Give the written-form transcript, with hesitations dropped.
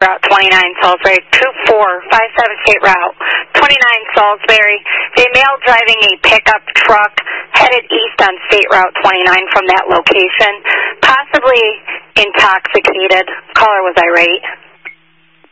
Route 29 Salisbury, 2457 State Route 29 Salisbury. The male driving a pickup truck headed east on State Route 29 from that location, possibly intoxicated. Caller was irate.